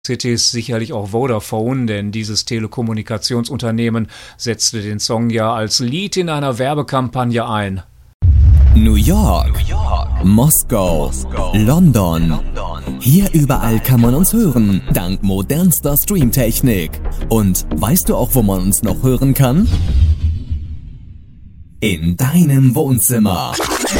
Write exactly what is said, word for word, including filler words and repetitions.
Cities sicherlich auch Vodafone, denn dieses Telekommunikationsunternehmen setzte den Song ja als Lied in einer Werbekampagne ein. New York, New York, Moskau, Moskau, London. London. Hier überall kann man uns hören, dank modernster Streamtechnik. Und weißt du auch, wo man uns noch hören kann? In deinem Wohnzimmer.